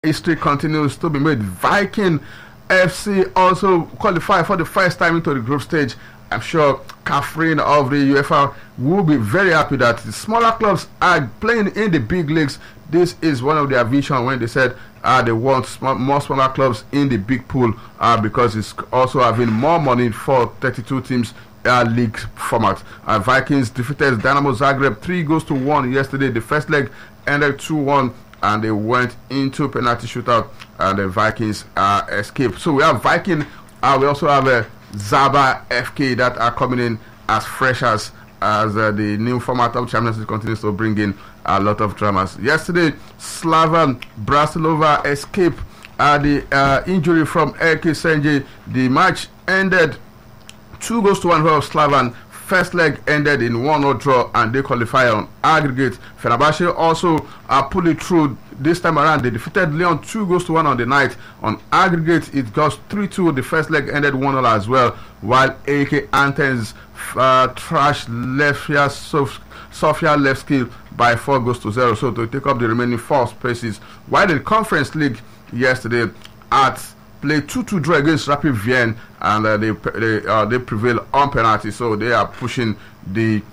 history continues to be made. Viking FC also qualified for the first time into the group stage. I'm sure Catherine of the UEFA will be very happy that the smaller clubs are playing in the big leagues. This is one of their vision when they said they want more smaller clubs in the big pool because it's also having more money for 32 teams league format. Vikings defeated Dynamo Zagreb 3-1 yesterday. The first leg ended 2-1 and they went into penalty shootout and the Vikings escaped. So we have Viking, we also have Zaba FK that are coming in as fresh as the new format of Champions League continues to bring in a lot of dramas. Yesterday, Slavan Bratislava escaped the injury from Erke Senje. The match ended 2-1 for Slavan. First leg ended in 1-0 draw and they qualify on aggregate. Fenerbahce also pulled it through this time around. They defeated Lyon 2-1 on the night. On aggregate, it goes 3-2. The first leg ended 1-0 as well, while AK Athens trashed Sofia Levski by 4-0. So to take up the remaining 4 spaces. While the Conference League yesterday played 2-2 draw against Rapid Vienna and they prevail on penalty, so they are pushing the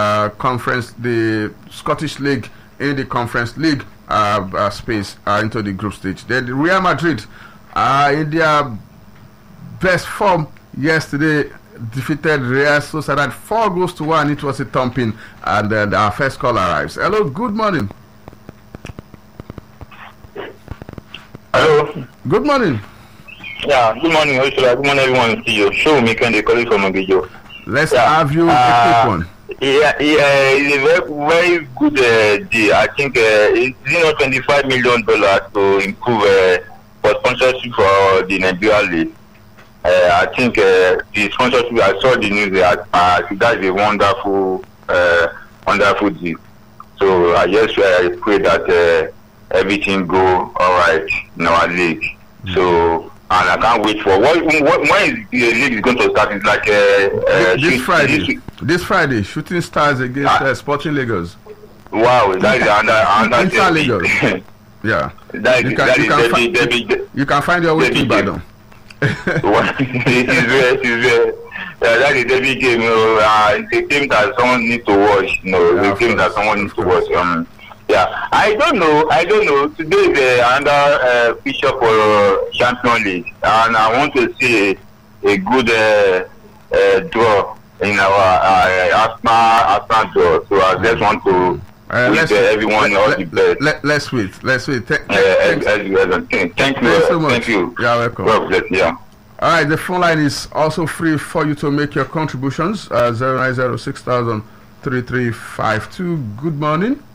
Scottish League in the Conference League space into the group stage. Then Real Madrid in their best form yesterday defeated Real Sociedad 4-1. It was a thumping, and then our first call arrives. Hello, good morning. Hello. Good morning. Yeah, good morning, Ursula. Good morning, everyone in studio. Show me can they call it from Ogijo. Let's have you a quick one. It's a very, very good deal. I think it's $25 million to improve for sponsorship for the Nigeria League. I think the sponsorship, I saw the news that that's a wonderful, wonderful deal. So I just pray that everything go all right in our league. So. And I can't wait for when is the league is going to start? It's like this Friday. This Friday, Shooting Stars against Sporting Lagos. Wow, that is under Inter Lagos. Yeah, you can find your way to Ibadan. It is very. That is the big game. It's a game that someone needs to watch. The game that someone needs to watch. Yeah, I don't know. Today is another feature for Champions League, and I want to see a good draw in our Arsenal draw. So I just want to wish everyone all the best. Let's wait. Thank you so much. Thank you. You're welcome. God bless. Yeah. All right, the phone line is also free for you to make your contributions. 0906000 3352. Good morning.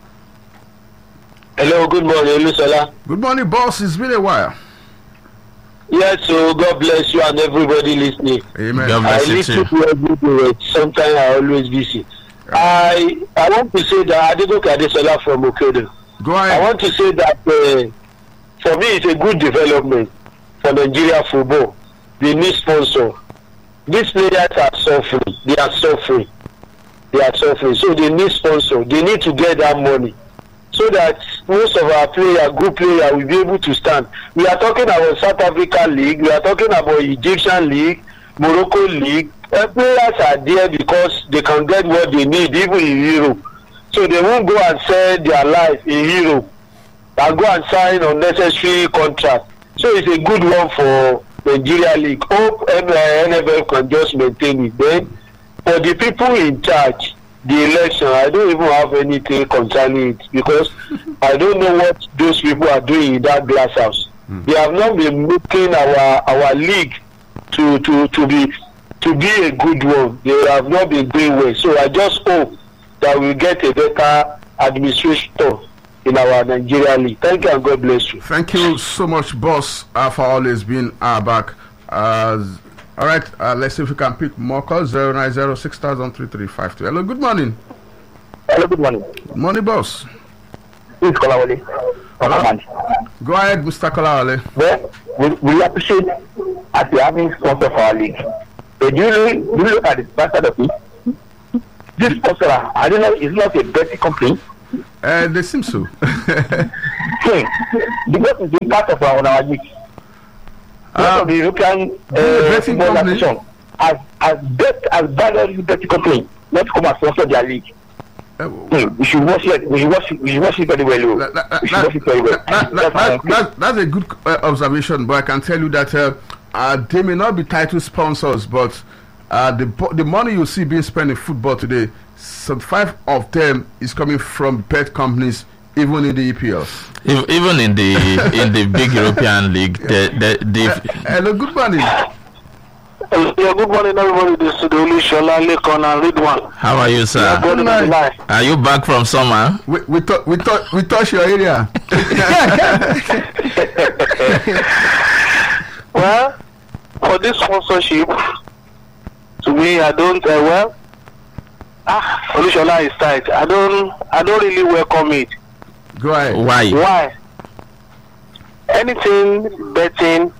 Hello, good morning, Lusola. Good morning, boss. It's been a while. Yes, so God bless you and everybody listening. Amen. God bless you too. I listen to every day. Sometimes I always busy. I want to say that Adegoke Adesola from Okedo. Go ahead. I want to say that for me it's a good development for Nigeria football. They need sponsor. These players are suffering. They are suffering. So they need sponsor. They need to get that money, so that most of our good players will be able to stand. We are talking about South African League, we are talking about Egyptian League, Morocco League. Players are there because they can get what they need, even in Europe. So they won't go and sell their life in Europe and go and sign unnecessary contract. So it's a good one for Nigeria League. Hope NFL can just maintain it. Then for the people in charge, the election, I don't even have anything concerning it because I don't know what those people are doing in that glass house. They have not been making our league to be a good one. They have not been doing well. So I just hope that we get a better administrator in our Nigeria league. Thank you and God bless you. Thank you so much, boss, for always being back. All right, let's see if we can pick more calls. 0906000 3352. Hello, good morning. Hello, good morning. Good morning, boss. Please, Kolawole. Go ahead, Mr. Kolawole. Well, we appreciate as we having sponsor for our league. But do you look at the sponsor of it? This sponsor, I don't know, is not a betting company. They seem so. thing. Because it's been part of our league. Most of the European football association has banned betting company not to come and sponsor their league. We should watch it. We should watch it very well. That's a good observation, but I can tell you that they may not be title sponsors, but the money you see being spent in football today, 75 of them is coming from bet companies, even in the EPL. Even in the big European league, hello, good morning. Yeah, good morning, everybody. This is Olushola Lekon and Ridwan. How are you, sir? Are you back from summer? We touch your area. Well, for this sponsorship, to me, I don't. Olushola is tight. I don't really welcome it. Go ahead. Why? Anything betting,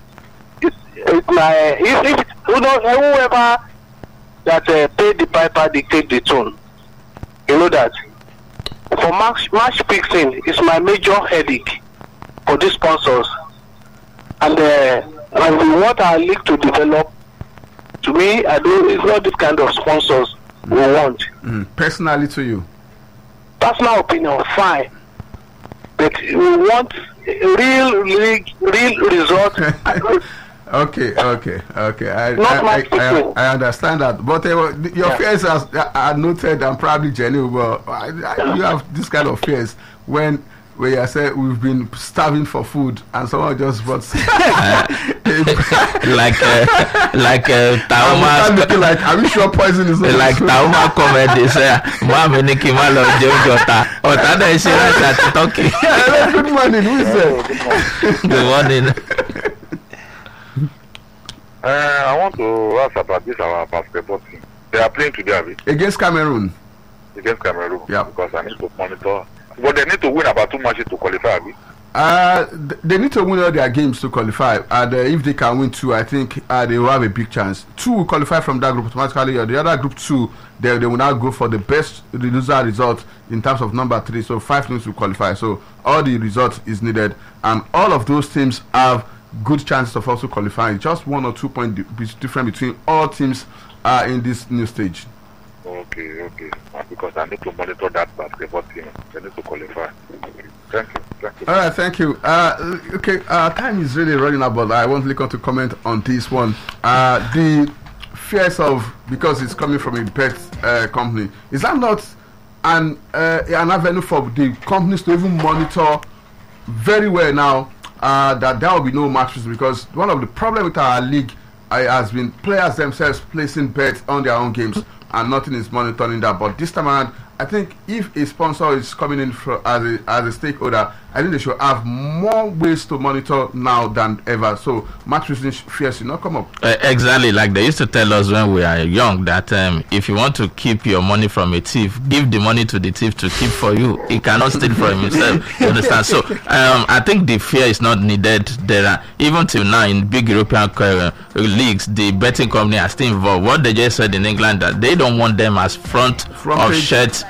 if whoever that paid the piper dictate the tone, you know that. For match fixing is my major headache for these sponsors, and we want our league to develop. To me, it's not this kind of sponsors we want. Personally, to you, personal opinion, fine, but we want real result. Okay. I understand that, but your fears are noted and probably genuine. But you have this kind of fears when you say we've been starving for food and someone just brought like Tauma, like, are we sure poison is not like Tauma comedy say Mama Niki Malo Jota or Tada is talking. Good morning, who is there? Good morning. I want to ask about this our basketball team. They are playing today against Cameroon. Yeah. Because I need to monitor. But they need to win about 2 matches to qualify. They need to win all their games to qualify. And if they can win 2, I think they will have a big chance. 2 will qualify from that group automatically. Or the other group 2, they will now go for the best loser result in terms of number 3. So 5 teams will qualify. So all the results is needed, and all of those teams have good chances of also qualifying. Just 1 or 2 point difference between all teams in this new stage. Okay. Because I need to monitor that basketball team. They need to qualify. Thank you. All right, thank you. Time is really running out, but I want Lincoln to comment on this one. The fears of, because it's coming from a bet company, is that not an avenue for the companies to even monitor very well now that there will be no matches? Because one of the problems with our league has been players themselves placing bets on their own games and nothing is monitoring that. But this time around, I think if a sponsor is coming in as a stakeholder, I think they should have more ways to monitor now than ever. So match fixing fears should not come up. Exactly, like they used to tell us when we are young that if you want to keep your money from a thief, give the money to the thief to keep for you. He cannot steal from himself. You understand? So I think the fear is not needed. There are, even till now in big European leagues, the betting company are still involved. What they just said in England, that they don't want them as front of shirt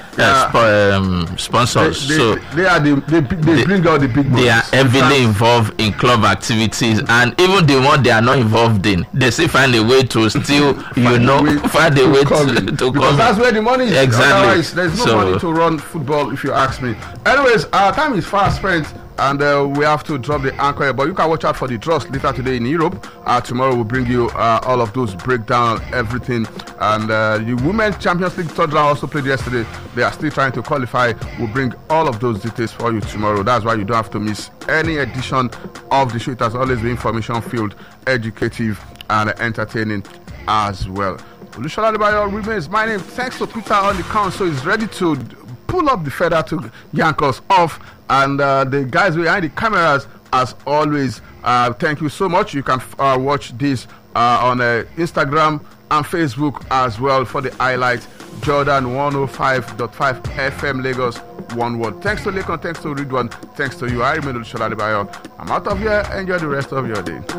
sponsors. They bring out the big boys. They are heavily involved in club activities, and even the one they are not involved in, they still find a way to still, find a way to come. Because that's where the money is. Exactly. Otherwise, there's no money to run football, if you ask me. Anyways, our time is fast spent, and we have to drop the anchor here. But you can watch out for the draws later today in Europe. Tomorrow we'll bring you all of those, breakdown, everything. And the Women's Champions League third round also played yesterday. They are still trying to qualify. We'll bring all of those details for you tomorrow. That's why you don't have to miss any edition of the show. It has always been information filled, educative, and entertaining as well. Olushola Adebayo remains my name. Thanks to Peter on the council. He's ready to pull up the feather to yank us off. And the guys behind the cameras, as always, thank you so much. You can watch this on Instagram and Facebook as well for the highlights. Jordan 105.5 FM Lagos, one word. Thanks to Lekon, thanks to Ridwan, thanks to you. I remain Olushola Adebayo. I'm out of here. Enjoy the rest of your day.